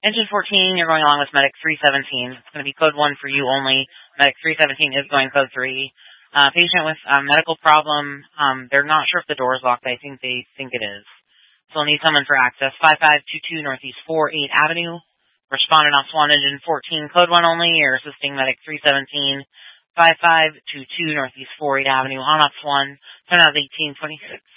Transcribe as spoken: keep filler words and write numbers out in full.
Engine fourteen, you're going along with Medic three seventeen. It's going to be code one for you only. Medic three seventeen is going code three. Uh, patient with a medical problem. Um, they're not sure if the door is locked. I think they think it is. So they'll need someone for access. five five two two Northeast four eight Avenue. Respondent on Swan Engine fourteen, code one only. You're assisting Medic three seventeen, five five two two Northeast four eight Avenue on Ops one. Turn out eighteen twenty-six.